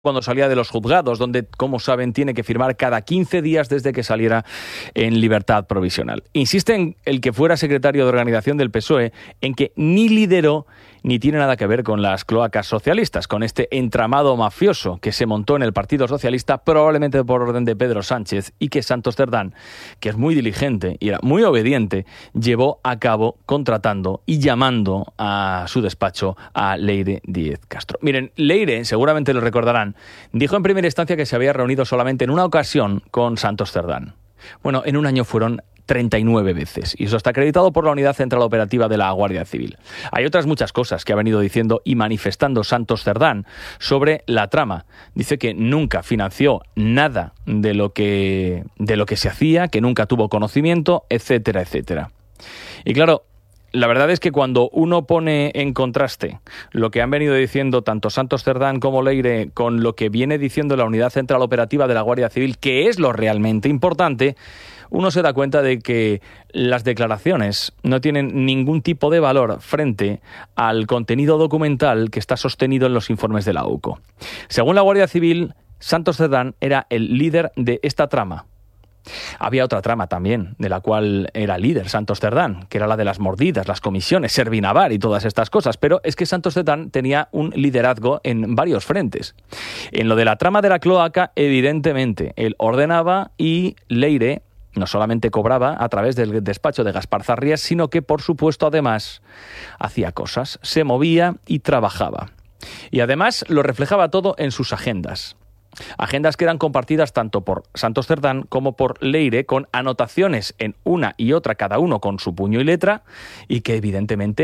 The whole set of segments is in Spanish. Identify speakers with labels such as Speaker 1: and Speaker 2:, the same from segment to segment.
Speaker 1: cuando salía de los juzgados, donde, como saben, tiene que firmar cada 15 días desde que saliera en libertad provisional. Insiste en el que fuera secretario de organización del PSOE en que ni lideró ni tiene nada que ver con las cloacas socialistas, con este entramado mafioso que se montó en el Partido Socialista probablemente por orden de Pedro Sánchez y que Santos Cerdán, que es muy diligente y era muy obediente, llevó a cabo contratando y llamando a su despacho a Leire Díez Castro. Miren, Leire, seguramente lo recordarán, dijo en primera instancia que se había reunido solamente en una ocasión con Santos Cerdán. Bueno, en un año fueron 39 veces, y eso está acreditado por la Unidad Central Operativa de la Guardia Civil. Hay otras muchas cosas que ha venido diciendo y manifestando Santos Cerdán sobre la trama. Dice que nunca financió nada de lo que se hacía, que nunca tuvo conocimiento, etcétera, etcétera. Y claro, la verdad es que cuando uno pone en contraste lo que han venido diciendo tanto Santos Cerdán como Leire con lo que viene diciendo la Unidad Central Operativa de la Guardia Civil, que es lo realmente importante, uno se da cuenta de que las declaraciones no tienen ningún tipo de valor frente al contenido documental que está sostenido en los informes de la UCO. Según la Guardia Civil, Santos Cerdán era el líder de esta trama. Había otra trama también, de la cual era líder Santos Cerdán, que era la de las mordidas, las comisiones, Servinavar y todas estas cosas, pero es que Santos Cerdán tenía un liderazgo en varios frentes. En lo de la trama de la cloaca, evidentemente, él ordenaba y Leire no solamente cobraba a través del despacho de Gaspar Zarrías, sino que, por supuesto, además, hacía cosas, se movía y trabajaba. Y además lo reflejaba todo en sus agendas. Agendas que eran compartidas tanto por Santos Cerdán como por Leire, con anotaciones en una y otra, cada uno con su puño y letra, y que evidentemente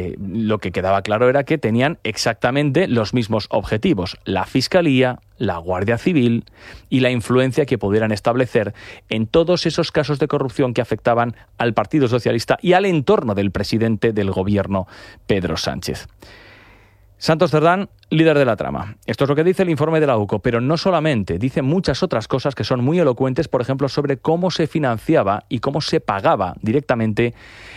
Speaker 1: lo que quedaba claro era que tenían exactamente los mismos objetivos: la Fiscalía, la Guardia Civil y la influencia que pudieran establecer en todos esos casos de corrupción que afectaban al Partido Socialista y al entorno del presidente del gobierno, Pedro Sánchez. Santos Cerdán, líder de la trama. Esto es lo que dice el informe de la UCO, pero no solamente, dice muchas otras cosas que son muy elocuentes, por ejemplo, sobre cómo se financiaba y cómo se pagaba directamente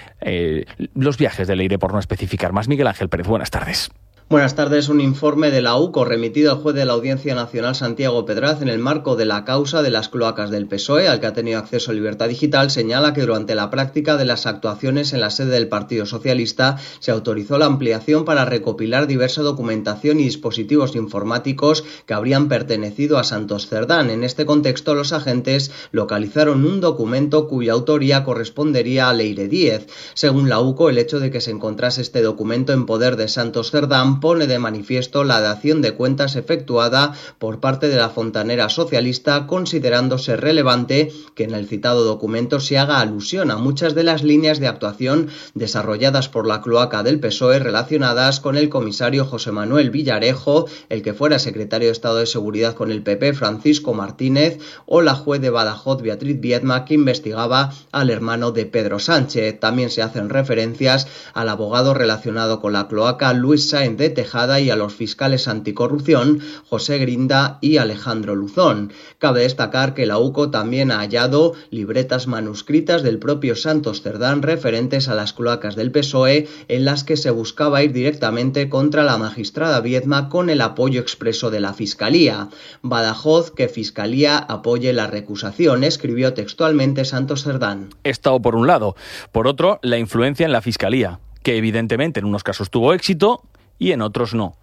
Speaker 1: los viajes de Leire, por no especificar más. Miguel Ángel Pérez, buenas tardes.
Speaker 2: Buenas tardes. Un informe de la UCO remitido al juez de la Audiencia Nacional Santiago Pedraz en el marco de la causa de las cloacas del PSOE, al que ha tenido acceso Libertad Digital, señala que durante la práctica de las actuaciones en la sede del Partido Socialista se autorizó la ampliación para recopilar diversa documentación y dispositivos informáticos que habrían pertenecido a Santos Cerdán. En este contexto, los agentes localizaron un documento cuya autoría correspondería a Leire Díez. Según la UCO, el hecho de que se encontrase este documento en poder de Santos Cerdán pone de manifiesto la dación de cuentas efectuada por parte de la fontanera socialista, considerándose relevante que en el citado documento se haga alusión a muchas de las líneas de actuación desarrolladas por la cloaca del PSOE relacionadas con el comisario José Manuel Villarejo, el que fuera secretario de Estado de Seguridad con el PP, Francisco Martínez, o la juez de Badajoz, Beatriz Viedma, que investigaba al hermano de Pedro Sánchez. También se hacen referencias al abogado relacionado con la cloaca, Luis Sáenz de Tejada, y a los fiscales anticorrupción José Grinda y Alejandro Luzón. Cabe destacar que la UCO también ha hallado libretas manuscritas del propio Santos Cerdán referentes a las cloacas del PSOE, en las que se buscaba ir directamente contra la magistrada Viedma con el apoyo expreso de la Fiscalía. Badajoz, que Fiscalía apoye la recusación, escribió textualmente Santos Cerdán.
Speaker 1: Esto por un lado. Por otro, la influencia en la Fiscalía, que evidentemente en unos casos tuvo éxito y en otros no.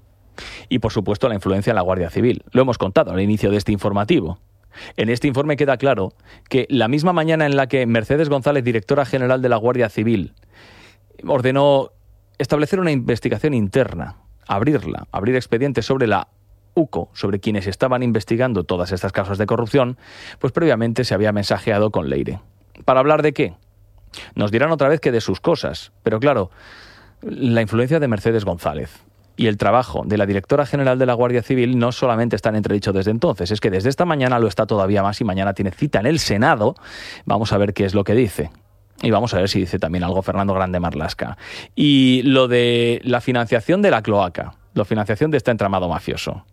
Speaker 1: Y por supuesto la influencia en la Guardia Civil. Lo hemos contado al inicio de este informativo. En este informe queda claro que la misma mañana en la que Mercedes González, directora general de la Guardia Civil, ordenó establecer una investigación interna, abrir expedientes sobre la UCO, sobre quienes estaban investigando todas estas casos de corrupción, pues previamente se había mensajeado con Leire. ¿Para hablar de qué? Nos dirán otra vez que de sus cosas, pero claro, la influencia de Mercedes González y el trabajo de la directora general de la Guardia Civil no solamente está en entredicho desde entonces, es que desde esta mañana lo está todavía más, y mañana tiene cita en el Senado. Vamos a ver qué es lo que dice. Y vamos a ver si dice también algo Fernando Grande Marlaska. Y lo de la financiación de la cloaca, la financiación de este entramado mafioso.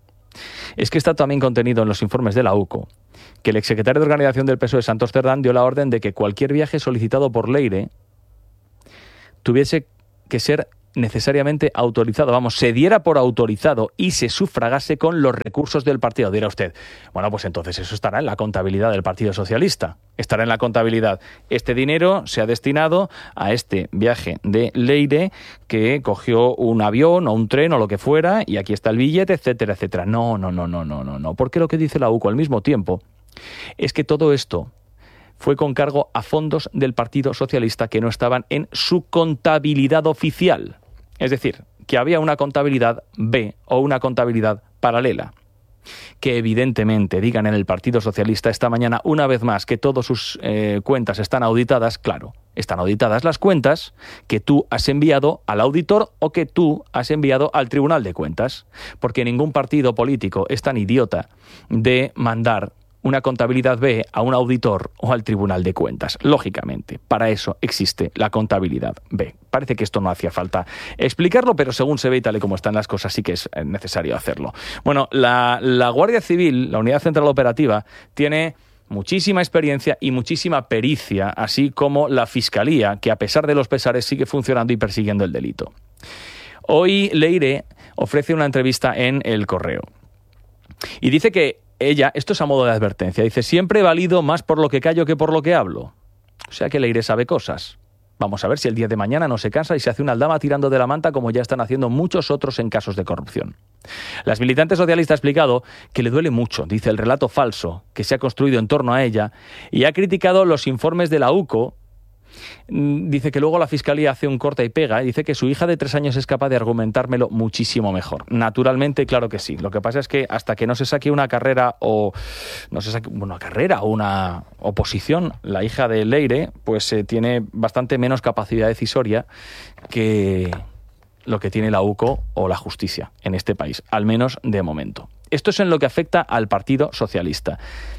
Speaker 1: Es que está también contenido en los informes de la UCO que el exsecretario de Organización del PSOE, Santos Cerdán, dio la orden de que cualquier viaje solicitado por Leire tuviese que ser necesariamente autorizado, vamos, se diera por autorizado y se sufragase con los recursos del partido. Dirá usted, bueno, pues entonces eso estará en la contabilidad del Partido Socialista, estará en la contabilidad. Este dinero se ha destinado a este viaje de Leire, que cogió un avión o un tren o lo que fuera, y aquí está el billete, etcétera, etcétera. No, porque lo que dice la UCO al mismo tiempo es que todo esto fue con cargo a fondos del Partido Socialista que no estaban en su contabilidad oficial. Es decir, que había una contabilidad B o una contabilidad paralela. Que evidentemente digan en el Partido Socialista esta mañana, una vez más, que todas sus cuentas están auditadas. Claro, están auditadas las cuentas que tú has enviado al auditor o que tú has enviado al Tribunal de Cuentas. Porque ningún partido político es tan idiota de mandar una contabilidad B a un auditor o al Tribunal de Cuentas. Lógicamente, para eso existe la contabilidad B. Parece que esto no hacía falta explicarlo, pero según se ve y tal y como están las cosas, sí que es necesario hacerlo. Bueno, la Guardia Civil, la Unidad Central Operativa, tiene muchísima experiencia y muchísima pericia, así como la Fiscalía, que a pesar de los pesares sigue funcionando y persiguiendo el delito. Hoy Leire ofrece una entrevista en El Correo y dice que ella, esto es a modo de advertencia, dice, siempre he valido más por lo que callo que por lo que hablo. O sea que Leire sabe cosas. Vamos a ver si el día de mañana no se cansa y se hace una aldama tirando de la manta como ya están haciendo muchos otros en casos de corrupción. La militante socialista ha explicado que le duele mucho, dice, el relato falso que se ha construido en torno a ella, y ha criticado los informes de la UCO. Dice que luego la Fiscalía hace un corta y pega y dice que su hija de 3 años es capaz de argumentármelo muchísimo mejor. Naturalmente, claro que sí. Lo que pasa es que hasta que no se saque una carrera o no se saque una carrera o una oposición, la hija de Leire, pues tiene bastante menos capacidad decisoria que lo que tiene la UCO o la justicia en este país, al menos de momento. Esto es en lo que afecta al Partido Socialista.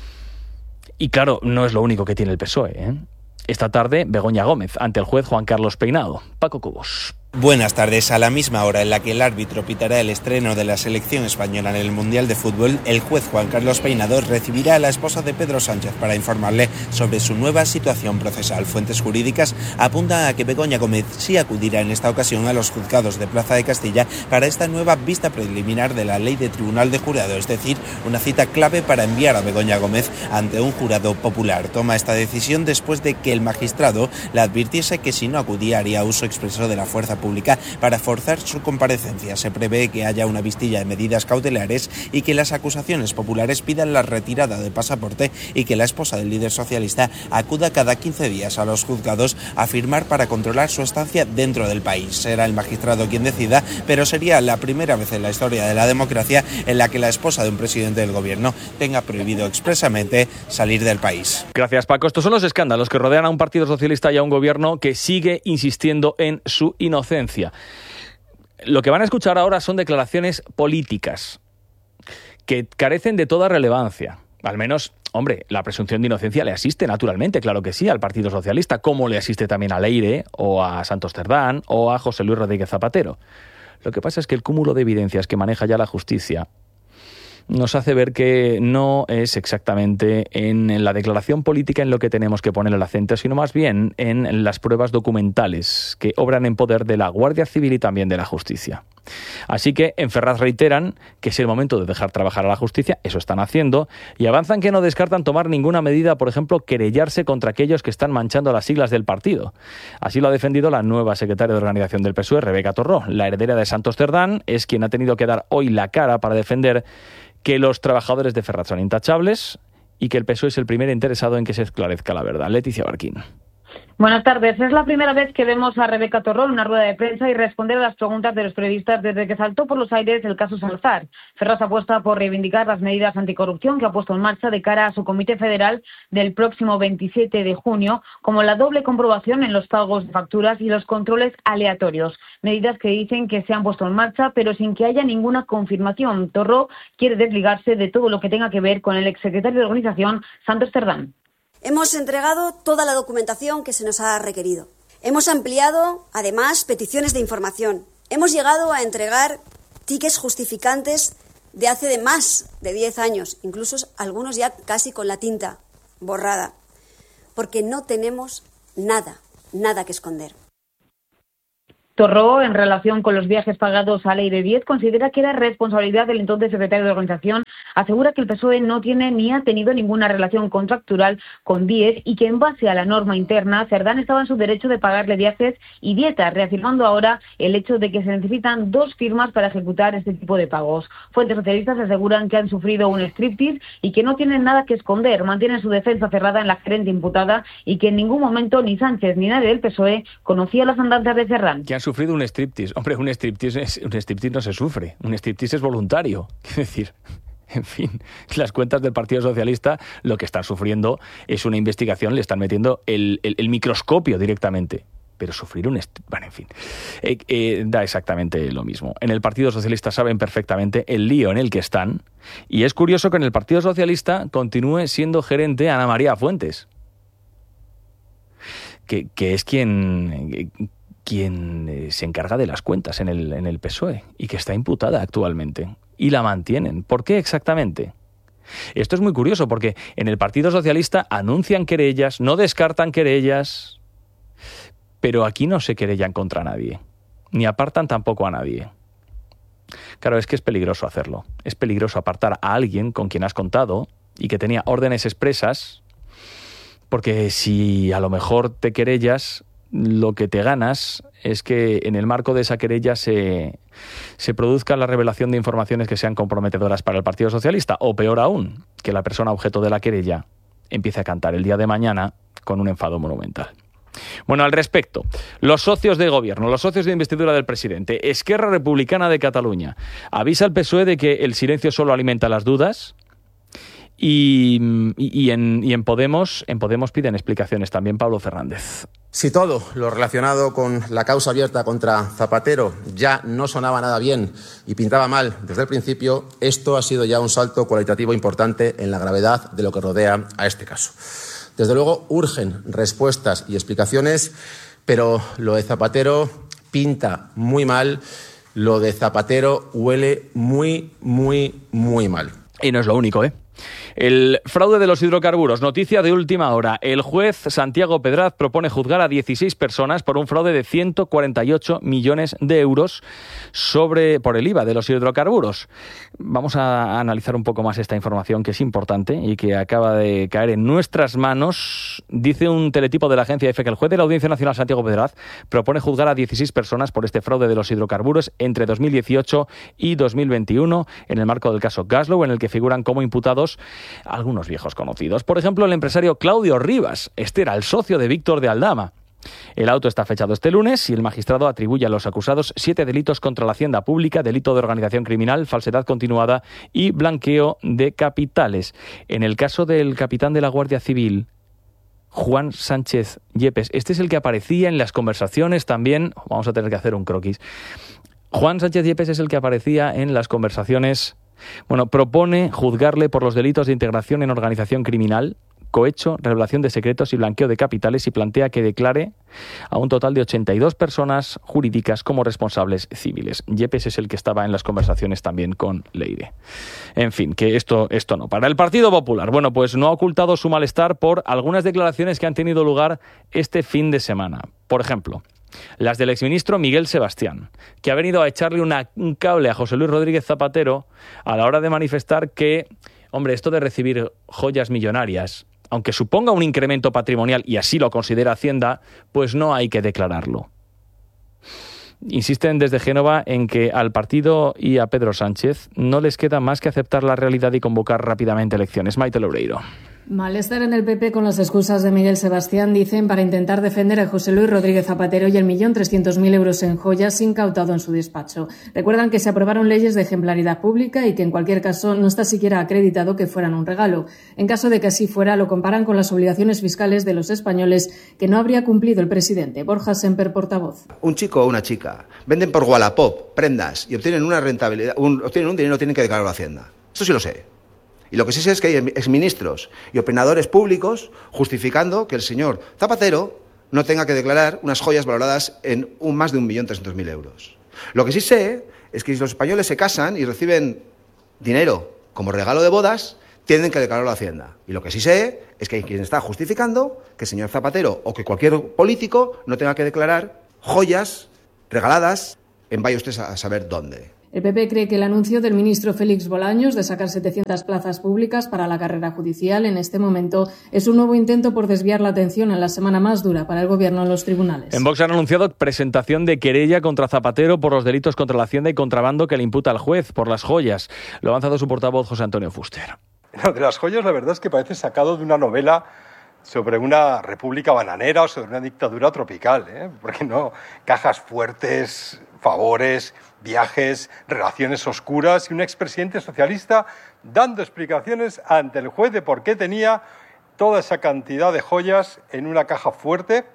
Speaker 1: Y claro, no es lo único que tiene el PSOE, ¿eh? Esta tarde, Begoña Gómez, ante el juez Juan Carlos Peinado. Paco Cobos.
Speaker 3: Buenas tardes. A la misma hora en la que el árbitro pitará el estreno de la selección española en el Mundial de Fútbol, el juez Juan Carlos Peinado recibirá a la esposa de Pedro Sánchez para informarle sobre su nueva situación procesal. Fuentes jurídicas apuntan a que Begoña Gómez sí acudirá en esta ocasión a los juzgados de Plaza de Castilla para esta nueva vista preliminar de la Ley de Tribunal de Jurado, es decir, una cita clave para enviar a Begoña Gómez ante un jurado popular. Toma esta decisión después de que el magistrado le advirtiese que si no acudía haría uso expreso de la fuerza pública para forzar su comparecencia. Se prevé que haya una vistilla de medidas cautelares y que las acusaciones populares pidan la retirada del pasaporte y que la esposa del líder socialista acuda cada 15 días a los juzgados a firmar para controlar su estancia dentro del país. Será el magistrado quien decida, pero sería la primera vez en la historia de la democracia en la que la esposa de un presidente del gobierno tenga prohibido expresamente salir del país.
Speaker 1: Gracias, Paco. Estos son los escándalos que rodean a un partido socialista y a un gobierno que sigue insistiendo en su inocencia. Lo que van a escuchar ahora son declaraciones políticas que carecen de toda relevancia. Al menos, hombre, la presunción de inocencia le asiste, naturalmente, claro que sí, al Partido Socialista, como le asiste también a Leire, o a Santos Cerdán, o a José Luis Rodríguez Zapatero. Lo que pasa es que el cúmulo de evidencias que maneja ya la justicia nos hace ver que no es exactamente en la declaración política en lo que tenemos que poner el acento, sino más bien en las pruebas documentales que obran en poder de la Guardia Civil y también de la justicia. Así que en Ferraz reiteran que es el momento de dejar trabajar a la justicia, eso están haciendo, y avanzan que no descartan tomar ninguna medida, por ejemplo, querellarse contra aquellos que están manchando las siglas del partido. Así lo ha defendido la nueva secretaria de organización del PSOE, Rebeca Torró. La heredera de Santos Cerdán es quien ha tenido que dar hoy la cara para defender que los trabajadores de Ferraz son intachables y que el PSOE es el primer interesado en que se esclarezca la verdad. Leticia Barquín.
Speaker 4: Buenas tardes. Es la primera vez que vemos a Rebeca Torró en una rueda de prensa y responder a las preguntas de los periodistas desde que saltó por los aires el caso Salazar. Ferraz apuesta por reivindicar las medidas anticorrupción que ha puesto en marcha de cara a su comité federal del próximo 27 de junio, como la doble comprobación en los pagos de facturas y los controles aleatorios. Medidas que dicen que se han puesto en marcha, pero sin que haya ninguna confirmación. Torró quiere desligarse de todo lo que tenga que ver con el exsecretario de Organización, Santos Cerdán.
Speaker 5: Hemos entregado toda la documentación que se nos ha requerido. Hemos ampliado, además, peticiones de información. Hemos llegado a entregar tickets justificantes de hace de más de 10 años, incluso algunos ya casi con la tinta borrada, porque no tenemos nada que esconder.
Speaker 4: Torró, en relación con los viajes pagados a Leire 10, considera que era responsabilidad del entonces secretario de organización. Asegura que el PSOE no tiene ni ha tenido ninguna relación contractual con 10 y que en base a la norma interna, Cerdán estaba en su derecho de pagarle viajes y dietas, reafirmando ahora el hecho de que se necesitan 2 firmas para ejecutar este tipo de pagos. Fuentes socialistas aseguran que han sufrido un striptease y que no tienen nada que esconder. Mantienen su defensa cerrada en la gerente imputada y que en ningún momento ni Sánchez ni nadie del PSOE conocía las andanzas de Cerdán.
Speaker 1: Sufrido un striptease. Hombre, un striptease no se sufre, un striptease es voluntario. Es decir, en fin, las cuentas del Partido Socialista lo que están sufriendo es una investigación, le están metiendo el microscopio directamente. Pero sufrir bueno, en fin, da exactamente lo mismo. En el Partido Socialista saben perfectamente el lío en el que están y es curioso que en el Partido Socialista continúe siendo gerente Ana María Fuentes, que es quien se encarga de las cuentas en el PSOE y que está imputada actualmente. Y la mantienen. ¿Por qué exactamente? Esto es muy curioso porque en el Partido Socialista anuncian querellas, no descartan querellas, pero aquí no se querellan contra nadie, ni apartan tampoco a nadie. Claro, es que es peligroso hacerlo. Es peligroso apartar a alguien con quien has contado y que tenía órdenes expresas, porque si a lo mejor te querellas, lo que te ganas es que en el marco de esa querella se produzca la revelación de informaciones que sean comprometedoras para el Partido Socialista, o peor aún, que la persona objeto de la querella empiece a cantar el día de mañana con un enfado monumental. Bueno, al respecto, los socios de gobierno, los socios de investidura del presidente, Esquerra Republicana de Cataluña, avisa al PSOE de que el silencio solo alimenta las dudas. Y en Podemos piden explicaciones también Pablo Fernández.
Speaker 6: Si todo lo relacionado con la causa abierta contra Zapatero ya no sonaba nada bien y pintaba mal desde el principio, esto ha sido ya un salto cualitativo importante en la gravedad de lo que rodea a este caso. Desde luego urgen respuestas y explicaciones, pero lo de Zapatero pinta muy mal, lo de Zapatero huele muy, muy, muy mal.
Speaker 1: Y no es lo único, ¿eh? El fraude de los hidrocarburos, noticia de última hora. El juez Santiago Pedraz propone juzgar a 16 personas por un fraude de 148 millones de euros por el IVA de los hidrocarburos. Vamos a analizar un poco más esta información que es importante y que acaba de caer en nuestras manos. Dice un teletipo de la agencia EFE que el juez de la Audiencia Nacional Santiago Pedraz propone juzgar a 16 personas por este fraude de los hidrocarburos entre 2018 y 2021 en el marco del caso Gaslow, en el que figuran como imputados algunos viejos conocidos. Por ejemplo, el empresario Claudio Rivas. Este era el socio de Víctor de Aldama. El auto está fechado este lunes y el magistrado atribuye a los acusados 7 delitos contra la hacienda pública, delito de organización criminal, falsedad continuada y blanqueo de capitales. En el caso del capitán de la Guardia Civil, Juan Sánchez Yepes, este es el que aparecía en las conversaciones también. Vamos a tener que hacer un croquis. Juan Sánchez Yepes es el que aparecía en las conversaciones. Bueno, propone juzgarle por los delitos de integración en organización criminal, cohecho, revelación de secretos y blanqueo de capitales y plantea que declare a un total de 82 personas jurídicas como responsables civiles. Yepes es el que estaba en las conversaciones también con Leire. En fin, que esto no. Para el Partido Popular, bueno, pues no ha ocultado su malestar por algunas declaraciones que han tenido lugar este fin de semana. Por ejemplo, las del exministro Miguel Sebastián, que ha venido a echarle un cable a José Luis Rodríguez Zapatero a la hora de manifestar que, hombre, esto de recibir joyas millonarias, aunque suponga un incremento patrimonial y así lo considera Hacienda, pues no hay que declararlo. Insisten desde Génova en que al partido y a Pedro Sánchez no les queda más que aceptar la realidad y convocar rápidamente elecciones. Maite Loureiro.
Speaker 7: Malestar en el PP con las excusas de Miguel Sebastián, dicen, para intentar defender a José Luis Rodríguez Zapatero y el 1.300.000 euros en joyas incautado en su despacho. Recuerdan que se aprobaron leyes de ejemplaridad pública y que en cualquier caso no está siquiera acreditado que fueran un regalo. En caso de que así fuera, lo comparan con las obligaciones fiscales de los españoles que no habría cumplido el presidente. Borja Semper, portavoz.
Speaker 8: Un chico o una chica venden por Wallapop prendas y obtienen una rentabilidad, obtienen un dinero, tienen que declararlo a Hacienda. Esto sí lo sé. Y lo que sí sé es que hay exministros y operadores públicos justificando que el señor Zapatero no tenga que declarar unas joyas valoradas en más de 1.300.000 euros. Lo que sí sé es que si los españoles se casan y reciben dinero como regalo de bodas, tienen que declararlo a Hacienda. Y lo que sí sé es que hay quien está justificando que el señor Zapatero o que cualquier político no tenga que declarar joyas regaladas en vaya usted a saber dónde.
Speaker 7: El PP cree que el anuncio del ministro Félix Bolaños de sacar 700 plazas públicas para la carrera judicial en este momento es un nuevo intento por desviar la atención en la semana más dura para el Gobierno en los tribunales.
Speaker 1: En Vox han anunciado presentación de querella contra Zapatero por los delitos contra la Hacienda y contrabando que le imputa al juez por las joyas. Lo ha avanzado su portavoz José Antonio Fuster.
Speaker 9: Lo de las joyas, la verdad es que parece sacado de una novela sobre una república bananera o sobre una dictadura tropical, porque no, cajas fuertes, favores, viajes, relaciones oscuras y un expresidente socialista dando explicaciones ante el juez de por qué tenía toda esa cantidad de joyas en una caja fuerte,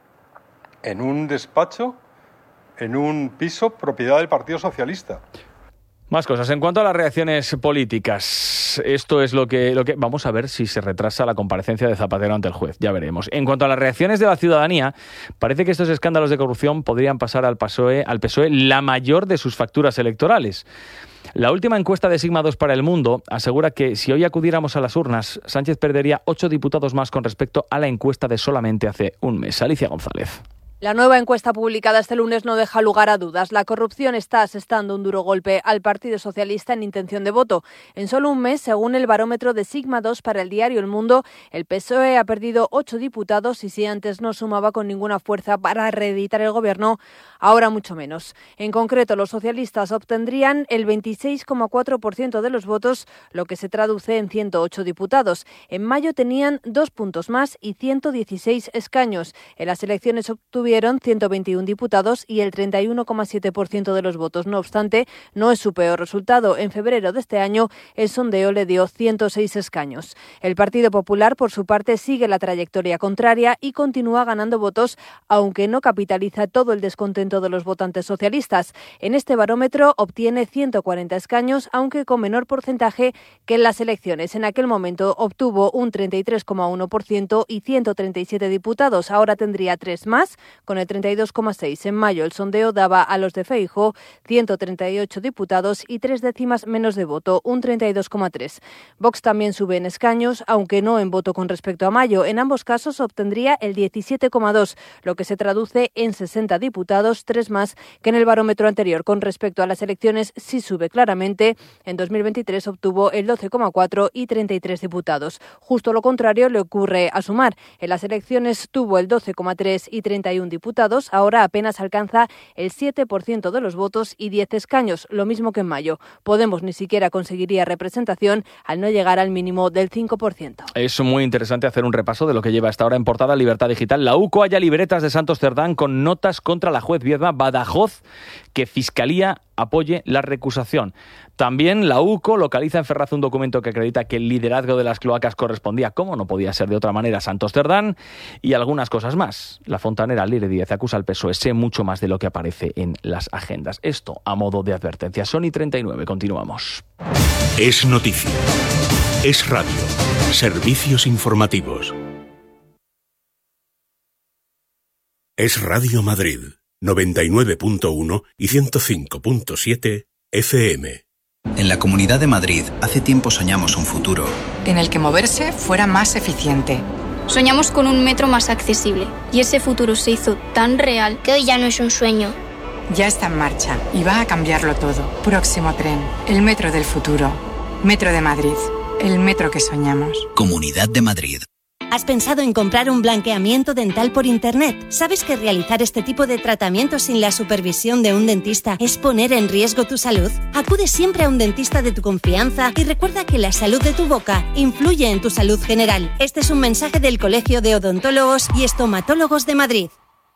Speaker 9: en un despacho, en un piso propiedad del Partido Socialista.
Speaker 1: Más cosas. En cuanto a las reacciones políticas, esto es lo que vamos a ver si se retrasa la comparecencia de Zapatero ante el juez. Ya veremos. En cuanto a las reacciones de la ciudadanía, parece que estos escándalos de corrupción podrían pasar al PSOE la mayor de sus facturas electorales. La última encuesta de Sigma 2 para El Mundo asegura que si hoy acudiéramos a las urnas, Sánchez perdería 8 diputados más con respecto a la encuesta de solamente hace un mes. Alicia González.
Speaker 10: La nueva encuesta publicada este lunes no deja lugar a dudas. La corrupción está asestando un duro golpe al Partido Socialista en intención de voto. En solo un mes, según el barómetro de Sigma 2 para el diario El Mundo, el PSOE ha perdido 8 diputados y si antes no sumaba con ninguna fuerza para reeditar el gobierno, ahora mucho menos. En concreto, los socialistas obtendrían el 26,4% de los votos, lo que se traduce en 108 diputados. En mayo tenían 2 puntos más y 116 escaños. En las elecciones obtuvieron 121 diputados y el 31,7% de los votos. No obstante, no es su peor resultado. En febrero de este año, el sondeo le dio 106 escaños. El Partido Popular, por su parte, sigue la trayectoria contraria y continúa ganando votos, aunque no capitaliza todo el descontento de los votantes socialistas. En este barómetro obtiene 140 escaños, aunque con menor porcentaje que en las elecciones. En aquel momento obtuvo un 33,1% y 137 diputados. Ahora tendría 3 más, con el 32,6. En mayo el sondeo daba a los de Feijóo 138 diputados y 3 décimas menos de voto, un 32,3. Vox también sube en escaños, aunque no en voto con respecto a mayo. En ambos casos obtendría el 17,2, lo que se traduce en 60 diputados, 3 más que en el barómetro anterior. Con respecto a las elecciones, sí sube claramente. En 2023 obtuvo el 12,4 y 33 diputados. Justo lo contrario le ocurre a Sumar. En las elecciones tuvo el 12,3 y 31 diputados, ahora apenas alcanza el 7% de los votos y 10 escaños, lo mismo que en mayo. Podemos ni siquiera conseguiría representación al no llegar al mínimo del 5%.
Speaker 1: Es muy interesante hacer un repaso de lo que lleva hasta ahora en portada Libertad Digital. La UCO halla libretas de Santos Cerdán con notas contra la juez Viedma Badajoz, que Fiscalía apoye la recusación. También la UCO localiza en Ferraz un documento que acredita que el liderazgo de las cloacas correspondía, como no podía ser de otra manera, a Santos Cerdán y algunas cosas más. La fontanera Lire Díez acusa al PSOE, sé mucho más de lo que aparece en las agendas. Esto a modo de advertencia. Sony 39, continuamos.
Speaker 11: Es noticia. Es radio. Servicios informativos. Es Radio Madrid. 99.1 y 105.7 FM.
Speaker 12: En la Comunidad de Madrid, hace tiempo soñamos un futuro
Speaker 13: en el que moverse fuera más eficiente.
Speaker 14: Soñamos con un metro más accesible y ese futuro se hizo tan real que hoy ya no es un sueño.
Speaker 13: Ya está en marcha y va a cambiarlo todo. Próximo tren, el metro del futuro. Metro de Madrid, el metro que soñamos.
Speaker 12: Comunidad de Madrid.
Speaker 15: ¿Has pensado en comprar un blanqueamiento dental por internet? ¿Sabes que realizar este tipo de tratamientos sin la supervisión de un dentista es poner en riesgo tu salud? Acude siempre a un dentista de tu confianza y recuerda que la salud de tu boca influye en tu salud general. Este es un mensaje del Colegio de Odontólogos y Estomatólogos de Madrid.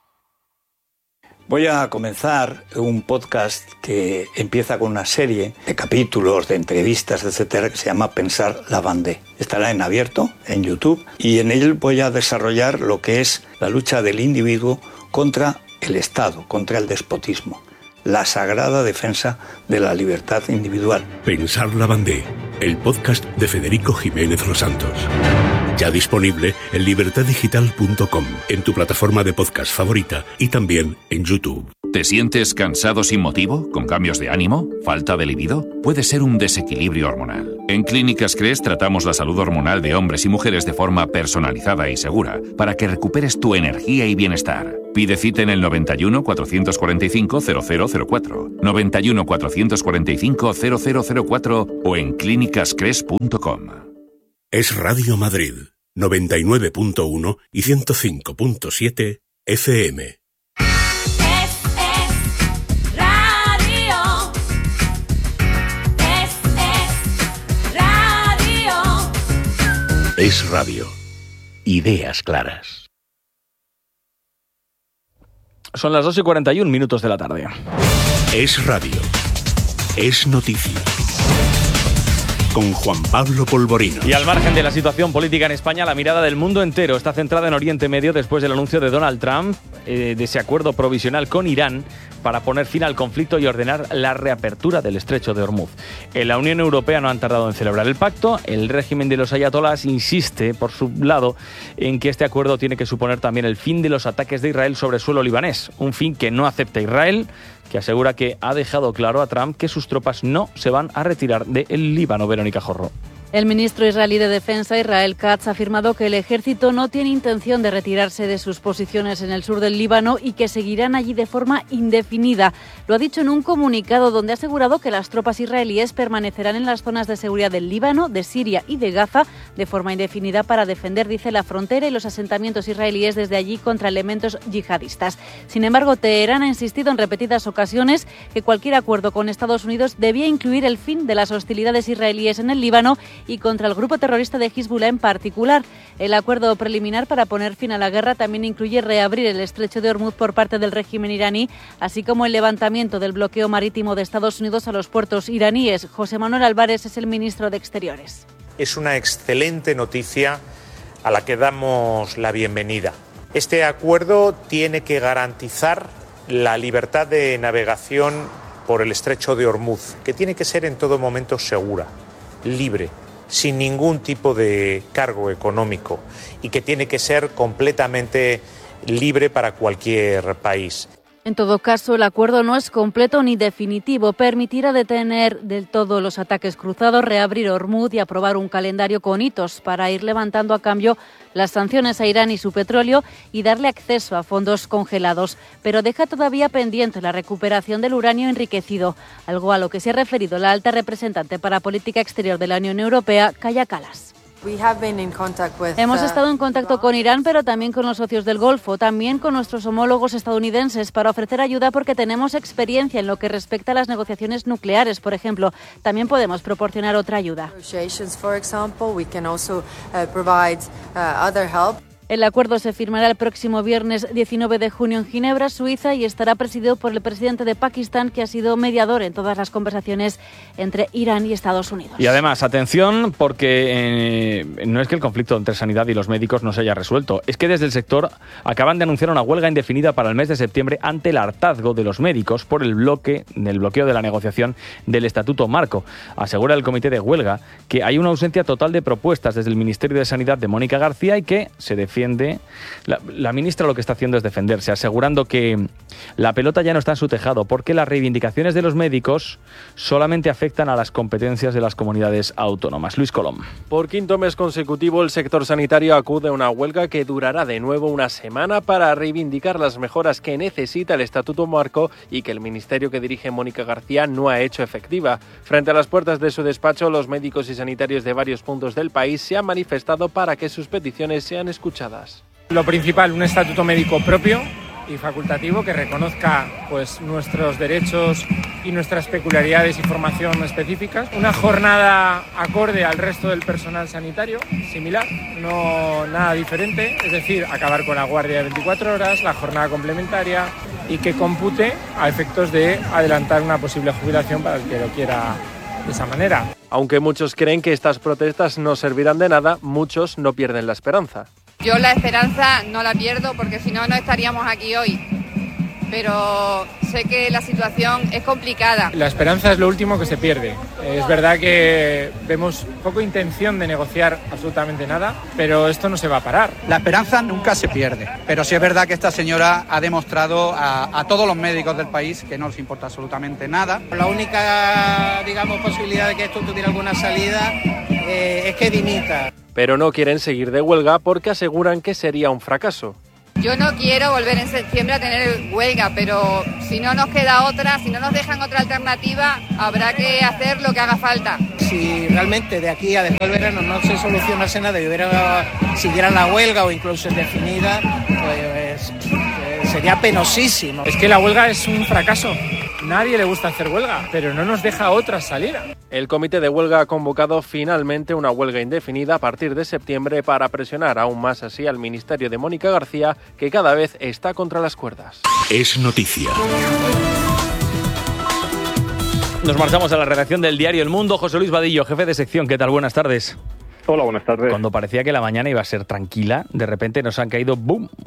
Speaker 16: Voy a comenzar un podcast que empieza con una serie de capítulos, de entrevistas, etcétera, que se llama Pensar la Bandé. Estará en abierto, en YouTube, y en él voy a desarrollar lo que es la lucha del individuo contra el Estado, contra el despotismo. La sagrada defensa de la libertad individual.
Speaker 11: Pensar la Bandé, el podcast de Federico Jiménez Los Santos. Ya disponible en libertaddigital.com, en tu plataforma de podcast favorita y también en YouTube.
Speaker 17: ¿Te sientes cansado sin motivo? ¿Con cambios de ánimo? ¿Falta de libido? Puede ser un desequilibrio hormonal. En Clínicas Cres tratamos la salud hormonal de hombres y mujeres de forma personalizada y segura para que recuperes tu energía y bienestar. Pide cita en el 91 445 0004, 91 445 0004 o en clínicascres.com.
Speaker 11: Es Radio Madrid, 99.1 y 105.7 FM. Es radio. Ideas claras.
Speaker 1: Son las 2:41 de la tarde.
Speaker 11: Es radio. Es noticia. Con Juan Pablo Polvorino.
Speaker 1: Y al margen de la situación política en España, la mirada del mundo entero está centrada en Oriente Medio después del anuncio de Donald Trump de ese acuerdo provisional con Irán para poner fin al conflicto y ordenar la reapertura del estrecho de Hormuz. En la Unión Europea no han tardado en celebrar el pacto. El régimen de los ayatolás insiste, por su lado, en que este acuerdo tiene que suponer también el fin de los ataques de Israel sobre suelo libanés, un fin que no acepta Israel, que asegura que ha dejado claro a Trump que sus tropas no se van a retirar del Líbano. Verónica Jorro.
Speaker 18: El ministro israelí de Defensa, Israel Katz, ha afirmado que el ejército no tiene intención de retirarse de sus posiciones en el sur del Líbano y que seguirán allí de forma indefinida. Lo ha dicho en un comunicado donde ha asegurado que las tropas israelíes permanecerán en las zonas de seguridad del Líbano, de Siria y de Gaza de forma indefinida para defender, dice, la frontera y los asentamientos israelíes desde allí contra elementos yihadistas. Sin embargo, Teherán ha insistido en repetidas ocasiones que cualquier acuerdo con Estados Unidos debía incluir el fin de las hostilidades israelíes en el Líbano y contra el grupo terrorista de Hezbollah en particular. El acuerdo preliminar para poner fin a la guerra también incluye reabrir el estrecho de Hormuz por parte del régimen iraní, así como el levantamiento del bloqueo marítimo de Estados Unidos a los puertos iraníes. José Manuel Álvarez es el ministro de Exteriores.
Speaker 19: Es una excelente noticia a la que damos la bienvenida. Este acuerdo tiene que garantizar la libertad de navegación por el estrecho de Hormuz, que tiene que ser en todo momento segura, libre, sin ningún tipo de cargo económico y que tiene que ser completamente libre para cualquier país.
Speaker 18: En todo caso, el acuerdo no es completo ni definitivo. Permitirá detener del todo los ataques cruzados, reabrir Hormuz y aprobar un calendario con hitos para ir levantando a cambio las sanciones a Irán y su petróleo y darle acceso a fondos congelados. Pero deja todavía pendiente la recuperación del uranio enriquecido, algo a lo que se ha referido la alta representante para Política Exterior de la Unión Europea, Kaja Kallas. Hemos estado en contacto con Irán, pero también con los socios del Golfo, también con nuestros homólogos estadounidenses para ofrecer ayuda porque tenemos experiencia en lo que respecta a las negociaciones nucleares, por ejemplo. También podemos proporcionar otra ayuda. El acuerdo se firmará el próximo viernes 19 de junio en Ginebra, Suiza, y estará presidido por el presidente de Pakistán, que ha sido mediador en todas las conversaciones entre Irán y Estados Unidos.
Speaker 1: Y además, atención, porque no es que el conflicto entre sanidad y los médicos no se haya resuelto, es que desde el sector acaban de anunciar una huelga indefinida para el mes de septiembre ante el hartazgo de los médicos por el bloqueo de la negociación del Estatuto Marco. Asegura el comité de huelga que hay una ausencia total de propuestas desde el Ministerio de Sanidad de Mónica García y que se defiende. La ministra lo que está haciendo es defenderse, asegurando que la pelota ya no está en su tejado porque las reivindicaciones de los médicos solamente afectan a las competencias de las comunidades autónomas. Luis Colom.
Speaker 20: Por quinto mes consecutivo, el sector sanitario acude a una huelga que durará de nuevo una semana para reivindicar las mejoras que necesita el Estatuto Marco y que el ministerio que dirige Mónica García no ha hecho efectiva. Frente a las puertas de su despacho, los médicos y sanitarios de varios puntos del país se han manifestado para que sus peticiones sean escuchadas.
Speaker 21: Lo principal, un estatuto médico propio y facultativo que reconozca nuestros derechos y nuestras peculiaridades y formación específicas. Una jornada acorde al resto del personal sanitario, similar, no nada diferente, es decir, acabar con la guardia de 24 horas, la jornada complementaria y que compute a efectos de adelantar una posible jubilación para el que lo quiera de esa manera.
Speaker 20: Aunque muchos creen que estas protestas no servirán de nada, muchos no pierden la esperanza.
Speaker 22: Yo la esperanza no la pierdo porque si no, no estaríamos aquí hoy. Pero sé que la situación es complicada.
Speaker 21: La esperanza es lo último que se pierde. Es verdad que vemos poca intención de negociar absolutamente nada, pero esto no se va a parar.
Speaker 23: La esperanza nunca se pierde, pero sí es verdad que esta señora ha demostrado a todos los médicos del país que no les importa absolutamente nada.
Speaker 24: La única, posibilidad de que esto tuviera alguna salida es que dimita.
Speaker 20: Pero no quieren seguir de huelga porque aseguran que sería un fracaso.
Speaker 22: Yo no quiero volver en septiembre a tener huelga, pero si no nos queda otra, si no nos dejan otra alternativa, habrá que hacer lo que haga falta.
Speaker 24: Si realmente de aquí a después del verano no se solucionase nada y siguiera la huelga o incluso indefinida, pues sería penosísimo.
Speaker 21: Es que la huelga es un fracaso. Nadie le gusta hacer huelga, pero no nos deja otra salida.
Speaker 20: El comité de huelga ha convocado finalmente una huelga indefinida a partir de septiembre para presionar aún más así al ministerio de Mónica García, que cada vez está contra las cuerdas.
Speaker 11: Es noticia.
Speaker 1: Nos marchamos a la redacción del diario El Mundo. José Luis Vadillo, jefe de sección. ¿Qué tal? Buenas tardes.
Speaker 2: Hola, buenas tardes.
Speaker 1: Cuando parecía que la mañana iba a ser tranquila, de repente nos han caído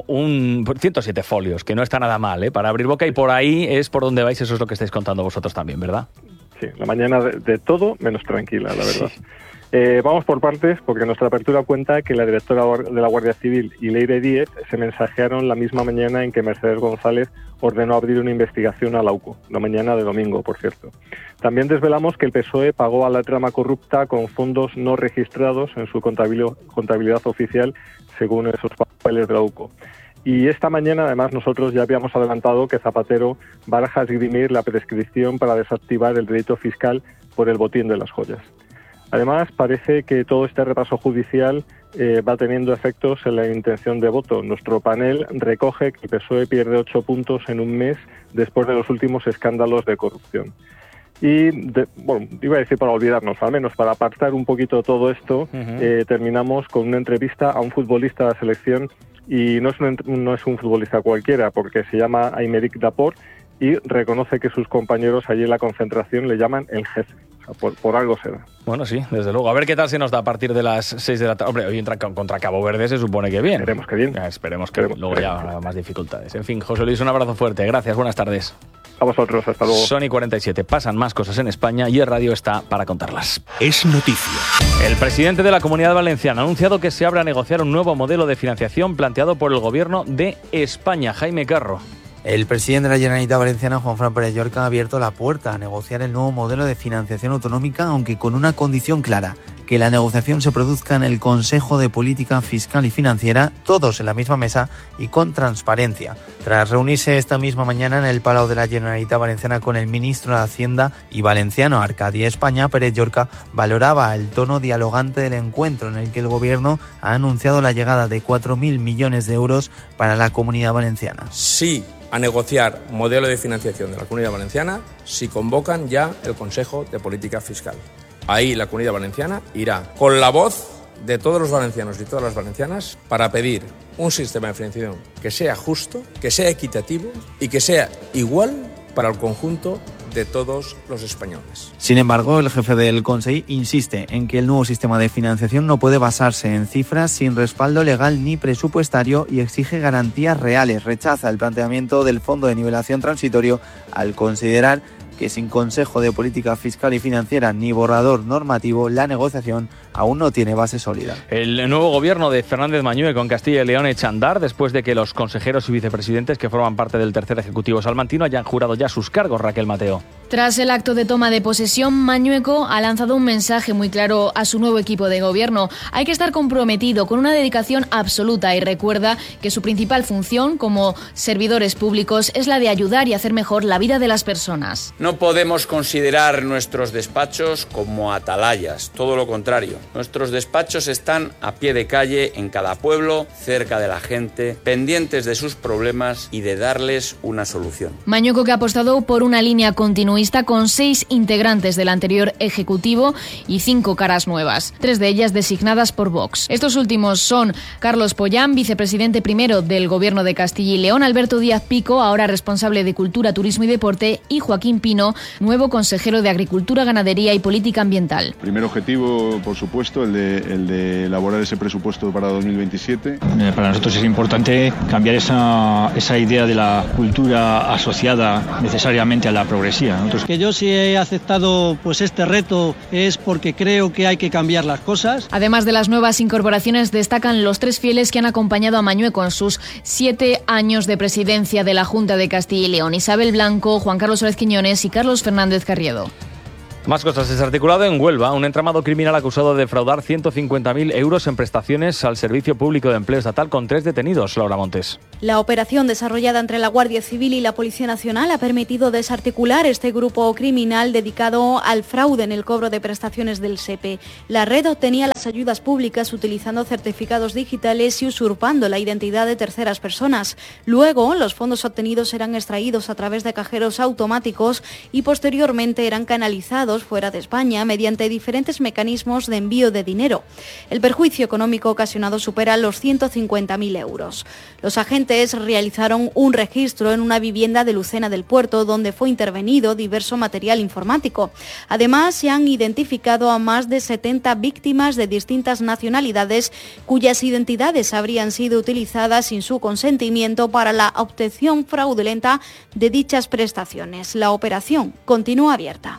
Speaker 1: 107 folios, que no está nada mal, para abrir boca, y por ahí es por donde vais, eso es lo que estáis contando vosotros también, ¿verdad?
Speaker 2: Sí, la mañana de todo menos tranquila, la verdad. Sí. Vamos por partes, porque nuestra apertura cuenta que la directora de la Guardia Civil y Leire Díez se mensajearon la misma mañana en que Mercedes González ordenó abrir una investigación a la UCO, la mañana de domingo, por cierto. También desvelamos que el PSOE pagó a la trama corrupta con fondos no registrados en su contabilidad oficial, según esos papeles de la UCO. Y esta mañana, además, nosotros ya habíamos adelantado que Zapatero baraja esgrimir la prescripción para desactivar el delito fiscal por el botín de las joyas. Además, parece que todo este repaso judicial va teniendo efectos en la intención de voto. Nuestro panel recoge que el PSOE pierde 8 puntos en un mes después de los últimos escándalos de corrupción. Y, iba a decir para olvidarnos, al menos para apartar un poquito todo esto, terminamos con una entrevista a un futbolista de la selección, y no es un futbolista cualquiera, porque se llama Aymeric Laporte y reconoce que sus compañeros allí en la concentración le llaman el jefe. O sea, por algo será.
Speaker 1: Bueno, sí, desde luego. A ver qué tal se nos da a partir de las 6 de la tarde. Hombre, hoy contra Cabo Verde se supone que bien.
Speaker 2: Esperemos que bien.
Speaker 1: Esperemos que luego ya habrá más dificultades. En fin, José Luis, un abrazo fuerte. Gracias, buenas tardes.
Speaker 2: A vosotros, hasta luego.
Speaker 1: Sony 47. Pasan más cosas en España y el radio está para contarlas.
Speaker 11: Es noticia.
Speaker 1: El presidente de la Comunidad Valenciana ha anunciado que se abre a negociar un nuevo modelo de financiación planteado por el Gobierno de España. Jaime Carro.
Speaker 3: El presidente de la Generalitat Valenciana, Juanfran Pérez Llorca, ha abierto la puerta a negociar el nuevo modelo de financiación autonómica, aunque con una condición clara: que la negociación se produzca en el Consejo de Política Fiscal y Financiera, todos en la misma mesa y con transparencia. Tras reunirse esta misma mañana en el Palau de la Generalitat Valenciana con el ministro de Hacienda y valenciano Arcadia España, Pérez Llorca valoraba el tono dialogante del encuentro, en el que el Gobierno ha anunciado la llegada de 4.000 millones de euros para la Comunidad Valenciana.
Speaker 4: Sí a negociar modelo de financiación de la Comunidad Valenciana si convocan ya el Consejo de Política Fiscal. Ahí la Comunidad Valenciana irá con la voz de todos los valencianos y todas las valencianas para pedir un sistema de financiación que sea justo, que sea equitativo y que sea igual para el conjunto de todos los españoles.
Speaker 3: Sin embargo, el jefe del Consejo insiste en que el nuevo sistema de financiación no puede basarse en cifras sin respaldo legal ni presupuestario y exige garantías reales. Rechaza el planteamiento del Fondo de Nivelación Transitorio al considerar que sin Consejo de Política Fiscal y Financiera ni borrador normativo, la negociación aún no tiene base sólida.
Speaker 1: El nuevo gobierno de Fernández Mañueco en Castilla y León echa a andar después de que los consejeros y vicepresidentes que forman parte del tercer ejecutivo salmantino hayan jurado ya sus cargos. Raquel Mateo.
Speaker 5: Tras el acto de toma de posesión, Mañueco ha lanzado un mensaje muy claro a su nuevo equipo de gobierno. Hay que estar comprometido con una dedicación absoluta y recuerda que su principal función como servidores públicos es la de ayudar y hacer mejor la vida de las personas.
Speaker 25: No podemos considerar nuestros despachos como atalayas, todo lo contrario. Nuestros despachos están a pie de calle en cada pueblo, cerca de la gente, pendientes de sus problemas y de darles una solución.
Speaker 5: Mañueco, que ha apostado por una línea continuista con 6 integrantes del anterior ejecutivo y 5 caras nuevas, 3 de ellas designadas por Vox. Estos últimos son Carlos Pollán, vicepresidente primero del Gobierno de Castilla y León, Alberto Díaz Pico, ahora responsable de Cultura, Turismo y Deporte, y Joaquín Pino, nuevo consejero de Agricultura, Ganadería y Política Ambiental.
Speaker 26: Primer objetivo, por supuesto, el de elaborar ese presupuesto para 2027.
Speaker 27: Para nosotros es importante cambiar esa idea de la cultura asociada necesariamente a la progresía.
Speaker 28: Que yo sí he aceptado este reto es porque creo que hay que cambiar las cosas.
Speaker 5: Además de las nuevas incorporaciones, destacan los 3 fieles que han acompañado a Mañueco en sus 7 años de presidencia de la Junta de Castilla y León: Isabel Blanco, Juan Carlos Suárez Quiñones y Carlos Fernández Carriedo.
Speaker 1: Más cosas. Desarticulado en Huelva un entramado criminal acusado de defraudar 150.000 euros en prestaciones al Servicio Público de Empleo Estatal con 3 detenidos. Laura Montes.
Speaker 6: La operación desarrollada entre la Guardia Civil y la Policía Nacional ha permitido desarticular este grupo criminal dedicado al fraude en el cobro de prestaciones del SEPE. La red obtenía las ayudas públicas utilizando certificados digitales y usurpando la identidad de terceras personas. Luego, los fondos obtenidos eran extraídos a través de cajeros automáticos y posteriormente eran canalizados fuera de España mediante diferentes mecanismos de envío de dinero. El perjuicio económico ocasionado supera los 150.000 euros. Los agentes realizaron un registro en una vivienda de Lucena del Puerto, donde fue intervenido diverso material informático. Además, se han identificado a más de 70 víctimas de distintas nacionalidades, cuyas identidades habrían sido utilizadas sin su consentimiento para la obtención fraudulenta de dichas prestaciones. La operación continúa abierta.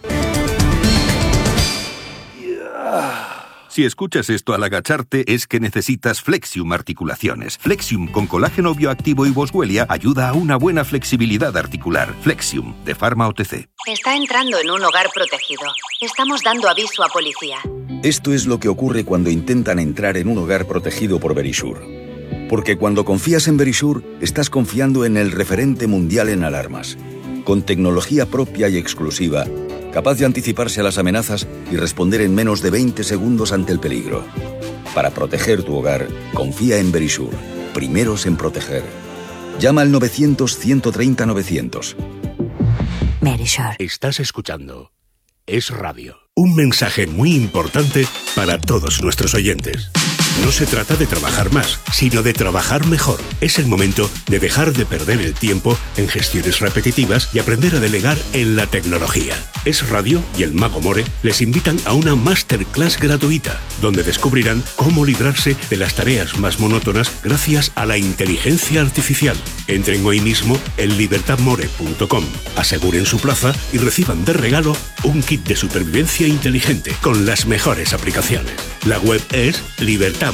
Speaker 7: Si escuchas esto al agacharte es que necesitas Flexium Articulaciones. Flexium con colágeno bioactivo y boswellia ayuda a una buena flexibilidad articular. Flexium, de Pharma OTC.
Speaker 8: Está entrando en un hogar protegido. Estamos dando aviso a policía.
Speaker 9: Esto es lo que ocurre cuando intentan entrar en un hogar protegido por Verisure. Porque cuando confías en Verisure, estás confiando en el referente mundial en alarmas. Con tecnología propia y exclusiva, capaz de anticiparse a las amenazas y responder en menos de 20 segundos ante el peligro. Para proteger tu hogar, confía en Verisure. Primeros en proteger. Llama al 900-130-900.
Speaker 11: Verisure. Estás escuchando Es Radio. Un mensaje muy importante para todos nuestros oyentes. No se trata de trabajar más, sino de trabajar mejor. Es el momento de dejar de perder el tiempo en gestiones repetitivas y aprender a delegar en la tecnología. Es Radio y el Mago More les invitan a una masterclass gratuita, donde descubrirán cómo librarse de las tareas más monótonas gracias a la inteligencia artificial. Entren hoy mismo en libertadmore.com, aseguren su plaza y reciban de regalo un kit de supervivencia inteligente con las mejores aplicaciones. La web es libertadmore.com.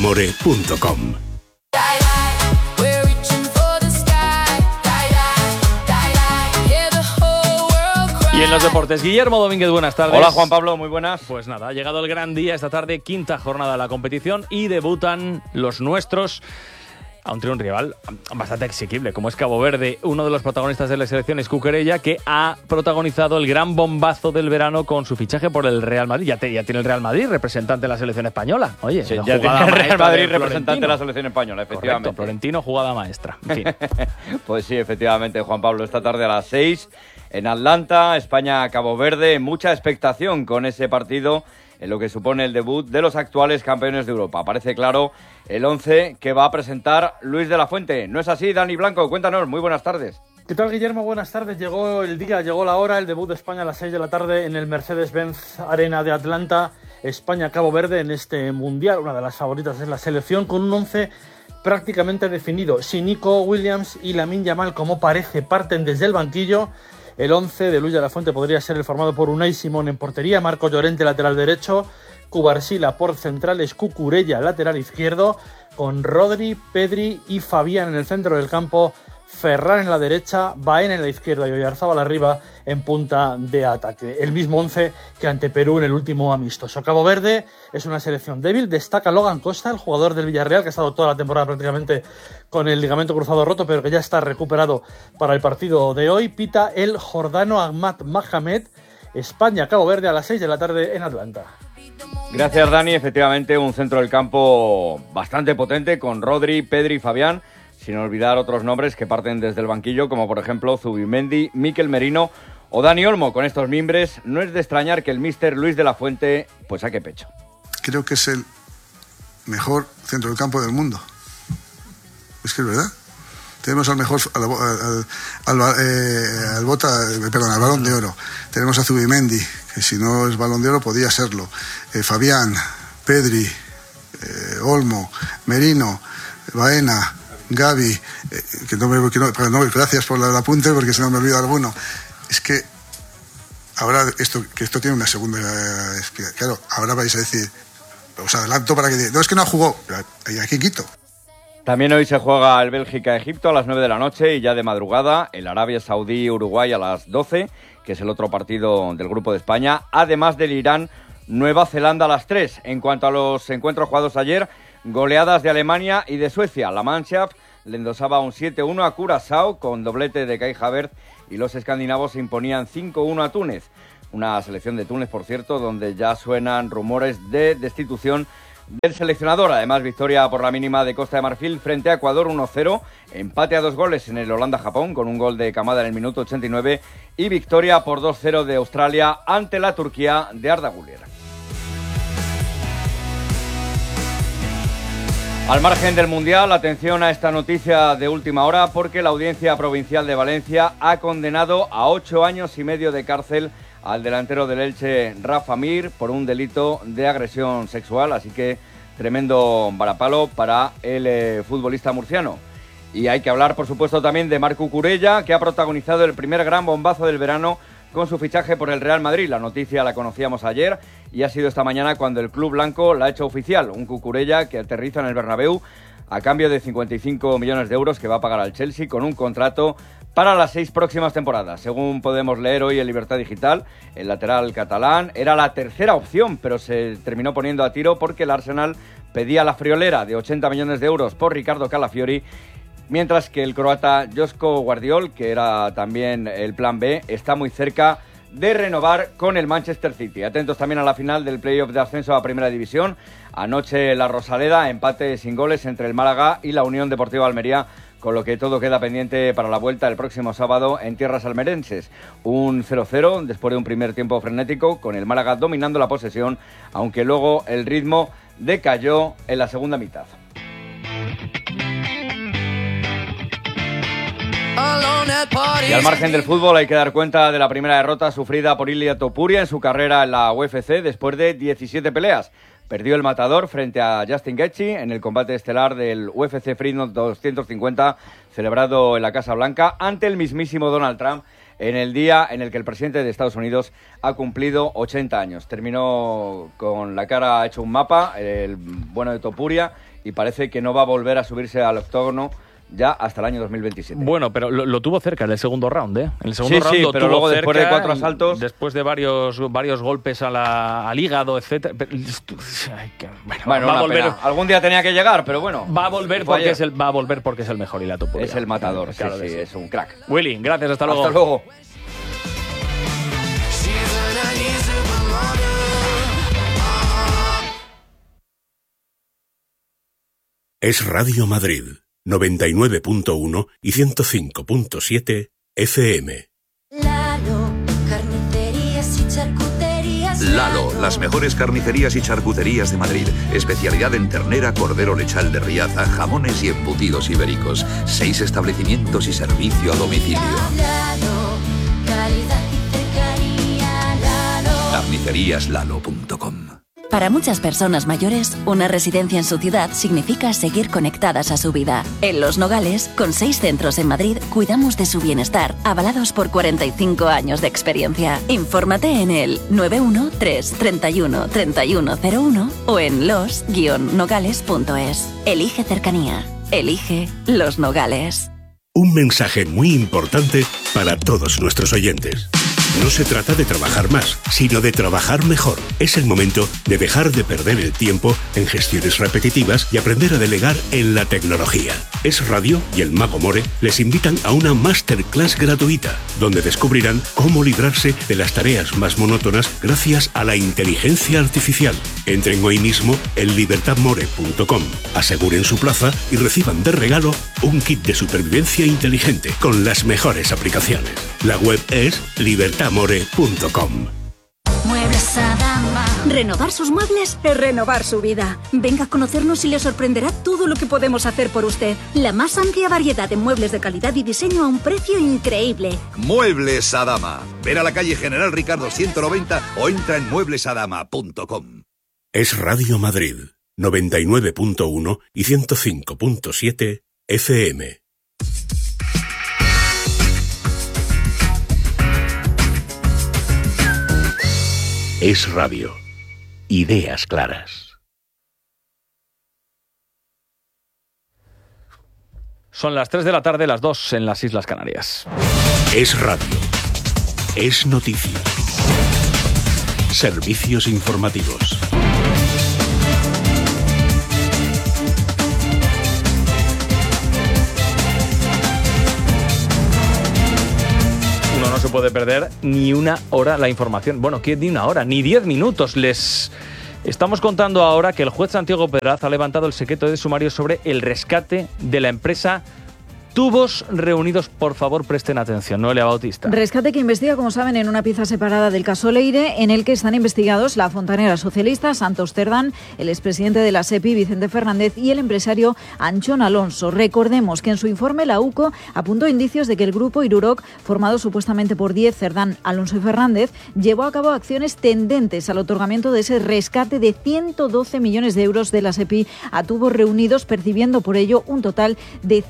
Speaker 1: Y en los deportes, Guillermo Domínguez, buenas tardes.
Speaker 10: Hola Juan Pablo, muy buenas.
Speaker 1: Pues nada, ha llegado el gran día esta tarde, quinta jornada de la competición y debutan los nuestros ante un rival bastante asequible, como es Cabo Verde. Uno de los protagonistas de la selección es Cucurella, que ha protagonizado el gran bombazo del verano con su fichaje por el Real Madrid. Ya tiene el Real Madrid representante de la selección española. Oye,
Speaker 10: sí, ya tiene el Real Madrid representante de la selección española, efectivamente.
Speaker 1: Correcto, Florentino, jugada maestra. En fin.
Speaker 10: Pues sí, efectivamente, Juan Pablo, esta tarde a las 6 en Atlanta, España-Cabo Verde. Mucha expectación con ese partido en lo que supone el debut de los actuales campeones de Europa. Parece claro el 11 que va a presentar Luis de la Fuente. ¿No es así, Dani Blanco? Cuéntanos, muy buenas tardes.
Speaker 12: ¿Qué tal, Guillermo? Buenas tardes. Llegó el día, llegó la hora, el debut de España a las 6 de la tarde en el Mercedes-Benz Arena de Atlanta. España-Cabo Verde en este Mundial. Una de las favoritas es la selección, con un 11 prácticamente definido. Si Nico Williams y Lamine Yamal, como parece, parten desde el banquillo, el 11 de Luis de la Fuente podría ser el formado por Unai Simón en portería, Marco Llorente lateral derecho, Cubarsila por centrales, Cucurella lateral izquierdo, con Rodri, Pedri y Fabián en el centro del campo, Ferran en la derecha, Baena en la izquierda y Oyarzábal arriba en punta de ataque. El mismo 11 que ante Perú en el último amistoso. Cabo Verde es una selección débil. Destaca Logan Costa, el jugador del Villarreal, que ha estado toda la temporada prácticamente con el ligamento cruzado roto, pero que ya está recuperado para el partido de hoy. Pita el jordano Ahmad Mohamed. España-Cabo Verde a las 6 de la tarde en Atlanta.
Speaker 10: Gracias, Dani. Efectivamente, un centro del campo bastante potente con Rodri, Pedri y Fabián, sin olvidar otros nombres que parten desde el banquillo, como por ejemplo Zubimendi, Mikel Merino o Dani Olmo. Con estos mimbres no es de extrañar que el míster Luis de la Fuente pues saque pecho.
Speaker 13: Creo que es el mejor centro del campo del mundo. Es que es verdad. Tenemos al mejor al Balón de Oro. Tenemos a Zubimendi, que si no es Balón de Oro podía serlo. Fabián, Pedri, Olmo, Merino, Baena, Gavi, gracias por el apunte porque si no me olvido alguno. Es que ahora esto tiene una segunda. Claro, ahora vais a decir, os adelanto para que no, es que no jugó, aquí quito.
Speaker 10: También hoy se juega el Bélgica-Egipto a las 9 de la noche y ya de madrugada el Arabia Saudí-Uruguay a las 12, que es el otro partido del grupo de España, además del Irán-Nueva Zelanda a las 3. En cuanto a los encuentros jugados ayer, goleadas de Alemania y de Suecia. La Mannschaft le endosaba un 7-1 a Curazao con doblete de Kai Havertz y los escandinavos se imponían 5-1 a Túnez. Una selección de Túnez, por cierto, donde ya suenan rumores de destitución del seleccionador. Además, victoria por la mínima de Costa de Marfil frente a Ecuador 1-0, empate a 2 goles en el Holanda-Japón con un gol de Kamada en el minuto 89 y victoria por 2-0 de Australia ante la Turquía de Arda Güler. Al margen del Mundial, atención a esta noticia de última hora porque la Audiencia Provincial de Valencia ha condenado a 8 años y medio de cárcel al delantero del Elche, Rafa Mir, por un delito de agresión sexual, así que tremendo varapalo para el futbolista murciano. Y hay que hablar, por supuesto, también de Marc Cucurella, que ha protagonizado el primer gran bombazo del verano con su fichaje por el Real Madrid. La noticia la conocíamos ayer y ha sido esta mañana cuando el club blanco la ha hecho oficial. Un Cucurella que aterriza en el Bernabéu a cambio de 55 millones de euros que va a pagar al Chelsea con un contrato para las 6 próximas temporadas. Según podemos leer hoy en Libertad Digital, el lateral catalán era la tercera opción, pero se terminó poniendo a tiro porque el Arsenal pedía la friolera de 80 millones de euros por Ricardo Calafiori, mientras que el croata Joško Guardiol, que era también el plan B, está muy cerca de renovar con el Manchester City. Atentos también a la final del playoff de ascenso a Primera División. Anoche la Rosaleda, empate sin goles entre el Málaga y la Unión Deportiva Almería, con lo que todo queda pendiente para la vuelta el próximo sábado en tierras almerenses. Un 0-0 después de un primer tiempo frenético, con el Málaga dominando la posesión, aunque luego el ritmo decayó en la segunda mitad. Y al margen del fútbol hay que dar cuenta de la primera derrota sufrida por Ilia Topuria en su carrera en la UFC después de 17 peleas. Perdió el matador frente a Justin Gaethje en el combate estelar del UFC Freedom 250 celebrado en la Casa Blanca ante el mismísimo Donald Trump en el día en el que el presidente de Estados Unidos ha cumplido 80 años. Terminó con la cara hecho un mapa, el bueno de Topuria, y parece que no va a volver a subirse al octógono ya hasta el año 2027.
Speaker 1: Bueno, pero lo tuvo cerca en el segundo round, ¿eh? En el segundo round lo
Speaker 10: pero
Speaker 1: tuvo
Speaker 10: luego
Speaker 1: cerca,
Speaker 10: después de 4 asaltos,
Speaker 1: después de varios golpes al hígado, etcétera.
Speaker 10: Bueno,
Speaker 1: va a volver.
Speaker 10: Pena. Algún día tenía que llegar, pero bueno.
Speaker 1: Va a volver porque es el mejor Ilia Topuria.
Speaker 10: Es el matador,
Speaker 1: claro,
Speaker 10: sí, es un crack.
Speaker 1: Willy, gracias, hasta luego.
Speaker 10: Hasta luego.
Speaker 11: Es Radio Madrid, 99.1 y 105.7 FM.
Speaker 14: Lalo, carnicerías y charcuterías.
Speaker 7: Lalo, las mejores carnicerías y charcuterías de Madrid. Especialidad en ternera, cordero lechal de Riaza, jamones y embutidos ibéricos. 6 establecimientos y servicio a domicilio.
Speaker 14: Lalo, calidad y cercanía. Lalo.
Speaker 7: Carniceríaslalo.com.
Speaker 15: Para muchas personas mayores, una residencia en su ciudad significa seguir conectadas a su vida. En Los Nogales, con 6 centros en Madrid, cuidamos de su bienestar, avalados por 45 años de experiencia. Infórmate en el 913 31 3101 o en los-nogales.es. Elige cercanía. Elige Los Nogales.
Speaker 11: Un mensaje muy importante para todos nuestros oyentes. No se trata de trabajar más, sino de trabajar mejor. Es el momento de dejar de perder el tiempo en gestiones repetitivas y aprender a delegar en la tecnología. Es Radio y el Mago More les invitan a una masterclass gratuita, donde descubrirán cómo librarse de las tareas más monótonas gracias a la inteligencia artificial. Entren hoy mismo en libertadmore.com, aseguren su plaza y reciban de regalo un kit de supervivencia inteligente con las mejores aplicaciones. La web es libertadmore.com.
Speaker 14: Muebles Adama.
Speaker 16: Renovar sus muebles es renovar su vida. Venga a conocernos y le sorprenderá todo lo que podemos hacer por usted. La más amplia variedad de muebles de calidad y diseño a un precio increíble.
Speaker 7: Muebles Adama. Ven a la calle General Ricardo 190 o entra en mueblesadama.com.
Speaker 11: Es Radio Madrid, 99.1 y 105.7 FM. Es Radio. Ideas claras.
Speaker 1: Son las 3 de la tarde, las 2 en las Islas Canarias.
Speaker 11: Es Radio. Es noticia. Servicios informativos.
Speaker 1: se puede perder ni una hora la información. Bueno, ¿qué ni una hora? Ni 10 minutos. Les estamos contando ahora que el juez Santiago Pedraz ha levantado el secreto de sumario sobre el rescate de la empresa Tubos Reunidos. Por favor, presten atención. Noelia Bautista.
Speaker 17: Rescate que investiga, como saben, en una pieza separada del caso Leire, en el que están investigados la fontanera socialista Santos Cerdán, el expresidente de la SEPI, Vicente Fernández, y el empresario Anchón Alonso. Recordemos que en su informe la UCO apuntó indicios de que el grupo Iruroc, formado supuestamente por 10, Cerdán, Alonso y Fernández, llevó a cabo acciones tendentes al otorgamiento de ese rescate de 112 millones de euros de la SEPI a Tubos Reunidos, percibiendo por ello un total de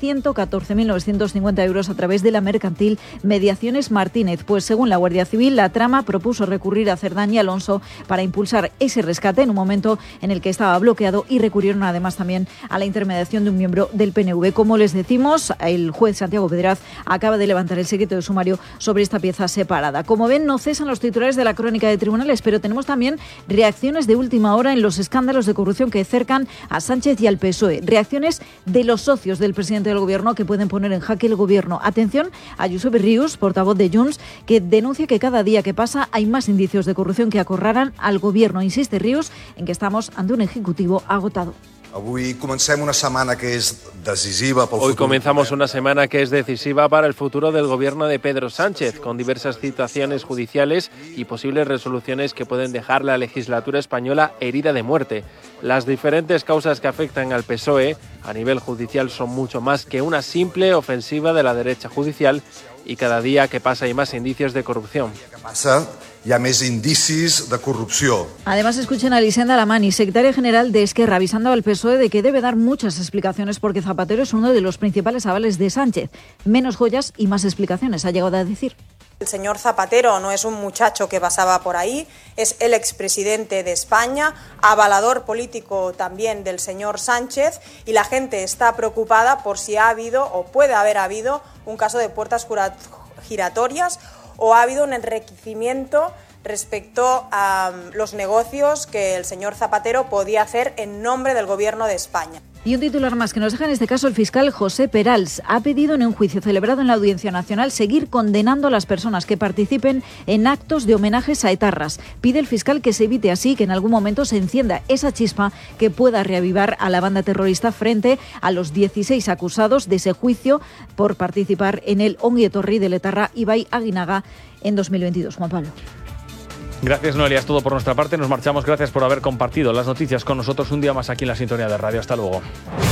Speaker 17: 114.950 euros a través de la mercantil Mediaciones Martínez. Pues según la Guardia Civil, la trama propuso recurrir a Cerdán y Alonso para impulsar ese rescate en un momento en el que estaba bloqueado, y recurrieron además también a la intermediación de un miembro del PNV. Como les decimos, el juez Santiago Pedraz acaba de levantar el secreto de sumario sobre esta pieza separada. Como ven, no cesan los titulares de la crónica de tribunales, pero tenemos también reacciones de última hora en los escándalos de corrupción que cercan a Sánchez y al PSOE. Reacciones de los socios del presidente del Gobierno que pueden poner en jaque el Gobierno. Atención a Josep Rius, portavoz de Junts, que denuncia que cada día que pasa hay más indicios de corrupción que acorralan al Gobierno. Insiste Rius en que estamos ante un Ejecutivo agotado.
Speaker 18: Hoy comenzamos una semana que es decisiva para el
Speaker 19: Hoy
Speaker 18: futuro.
Speaker 19: comenzamos una semana que es decisiva para el futuro del gobierno de Pedro Sánchez, con diversas situaciones judiciales y posibles resoluciones que pueden dejar la legislatura española herida de muerte. Las diferentes causas que afectan al PSOE a nivel judicial son mucho más que una simple ofensiva de la derecha judicial, y cada día que pasa hay más indicios de corrupción.
Speaker 18: Hi ha més indicis de corrupció.
Speaker 17: Además, escuchen a Elisenda Alamani, secretaria general de Esquerra, avisando al PSOE de que debe dar muchas explicaciones porque Zapatero es uno de los principales avales de Sánchez. Menos joyas y más explicaciones, ha llegado a decir.
Speaker 20: El señor Zapatero no es un muchacho que pasaba por ahí, es el expresidente de España, avalador político también del señor Sánchez, y la gente está preocupada por si ha habido o puede haber habido un caso de puertas giratorias o ha habido un enriquecimiento respecto a los negocios que el señor Zapatero podía hacer en nombre del Gobierno de España.
Speaker 17: Y un titular más que nos deja en este caso el fiscal José Perals. Ha pedido en un juicio celebrado en la Audiencia Nacional seguir condenando a las personas que participen en actos de homenajes a etarras. Pide el fiscal que se evite así que en algún momento se encienda esa chispa que pueda reavivar a la banda terrorista frente a los 16 acusados de ese juicio por participar en el Ongi Etorri del etarra Ibai Aguinaga en 2022. Juan Pablo.
Speaker 1: Gracias, Noelia. Es todo por nuestra parte. Nos marchamos. Gracias por haber compartido las noticias con nosotros un día más aquí en la sintonía de radio. Hasta luego.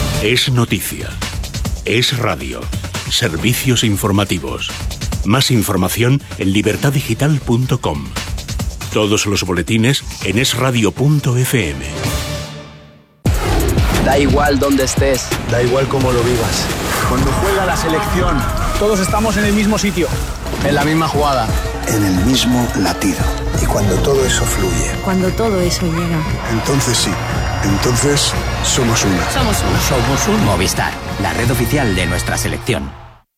Speaker 11: Es noticia. Es radio. Servicios informativos. Más información en libertaddigital.com. Todos los boletines en esradio.fm.
Speaker 21: Da igual dónde estés.
Speaker 22: Da igual cómo lo vivas. Cuando juega la selección, todos estamos en el mismo sitio. En la misma jugada.
Speaker 23: En el mismo latido. Y cuando todo eso fluye.
Speaker 24: Cuando todo eso llega.
Speaker 23: Entonces sí. Entonces somos una.
Speaker 24: Somos una.
Speaker 23: Somos un
Speaker 29: Movistar, la red oficial de nuestra selección.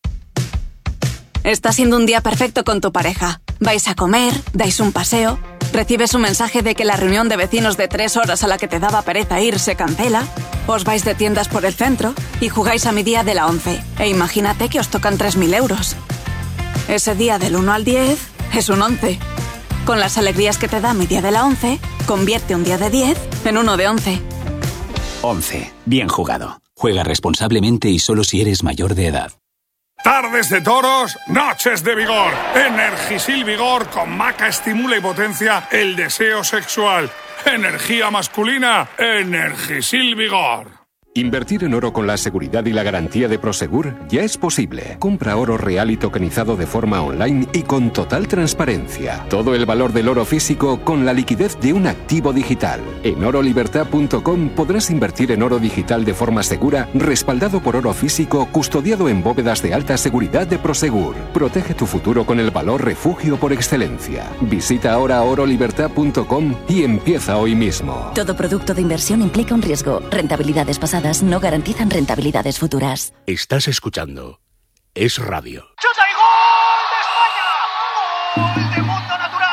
Speaker 30: Está siendo un día perfecto con tu pareja. Vais a comer, dais un paseo, recibes un mensaje de que la reunión de vecinos de 3 horas a la que te daba pereza ir se cancela, os vais de tiendas por el centro y jugáis a mi día de la 11. E imagínate que os tocan 3.000 euros. Ese día del 1 al 10 es un 11. Con las alegrías que te da mi día de la 11, convierte un día de 10 en uno de 11.
Speaker 29: 11. Bien jugado. Juega responsablemente y solo si eres mayor de edad.
Speaker 31: Tardes de toros, noches de vigor. Energisil Vigor con maca estimula y potencia el deseo sexual. Energía masculina, Energisil Vigor.
Speaker 32: Invertir en oro con la seguridad y la garantía de Prosegur ya es posible. Compra oro real y tokenizado de forma online y con total transparencia. Todo el valor del oro físico con la liquidez de un activo digital. En orolibertad.com podrás invertir en oro digital de forma segura, respaldado por oro físico, custodiado en bóvedas de alta seguridad de Prosegur. Protege tu futuro con el valor refugio por excelencia. Visita ahora orolibertad.com y empieza hoy mismo.
Speaker 15: Todo producto de inversión implica un riesgo. Rentabilidades pasadas no garantizan rentabilidades futuras.
Speaker 11: Estás escuchando Es Radio.
Speaker 33: ¡Chuta y gol de España! ¡Gol de Mundo Natural!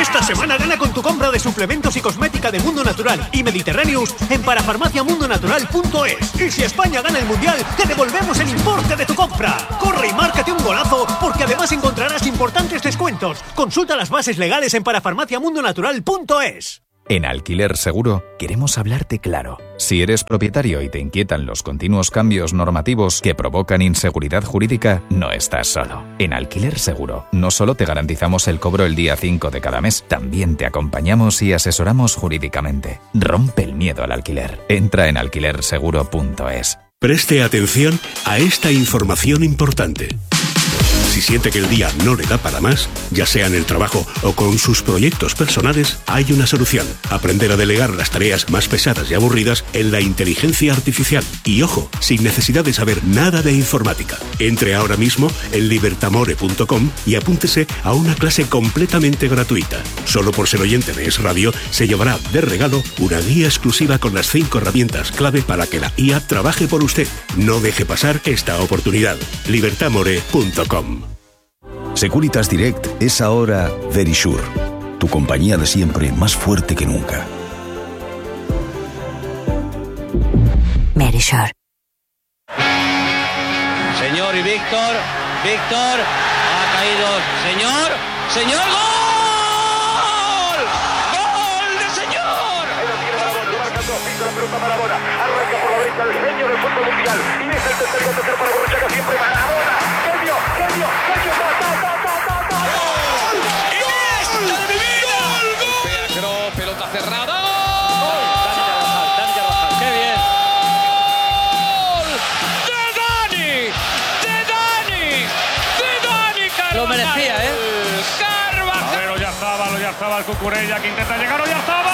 Speaker 2: Esta semana gana con tu compra de suplementos y cosmética de Mundo Natural y Mediterraneous en parafarmaciamundonatural.es. Y si España gana el Mundial, te devolvemos el importe de tu compra. Corre y márcate un golazo, porque además encontrarás importantes descuentos. Consulta las bases legales en parafarmaciamundonatural.es.
Speaker 3: En Alquiler Seguro queremos hablarte claro. Si eres propietario y te inquietan los continuos cambios normativos que provocan inseguridad jurídica, no estás solo. En Alquiler Seguro no solo te garantizamos el cobro el día 5 de cada mes, también te acompañamos y asesoramos jurídicamente. Rompe el miedo al alquiler. Entra en alquilerseguro.es.
Speaker 11: Preste atención a esta información importante. Si siente que el día no le da para más, ya sea en el trabajo o con sus proyectos personales, hay una solución. Aprender a delegar las tareas más pesadas y aburridas en la inteligencia artificial. Y ojo, sin necesidad de saber nada de informática. Entre ahora mismo en libertamore.com y apúntese a una clase completamente gratuita. Solo por ser oyente de Es Radio, se llevará de regalo una guía exclusiva con las 5 herramientas clave para que la IA trabaje por usted. No deje pasar esta oportunidad. libertamore.com.
Speaker 4: Securitas Direct es ahora Verisure, tu compañía de siempre más fuerte que nunca.
Speaker 15: Verisure.
Speaker 5: Señor y Víctor, ha caído, señor, ¡gol! ¡Gol de señor! Ahí lo tiene Marabona, lo marca dos, pisa la pelota Marabona, arranca por la derecha el genio del fútbol mundial, y es el tercer para Borruchaga, siempre Marabona, genio, pelota cerrada. Dani Carvajal, qué bien. ¡De Dani Carvajal! Lo merecía, Carvajal. A ver, Oyarzábal, Cucurella que intenta llegar, Oyarzábal.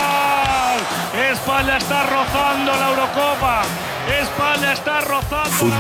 Speaker 5: España está rozando la Eurocopa. España está rozando.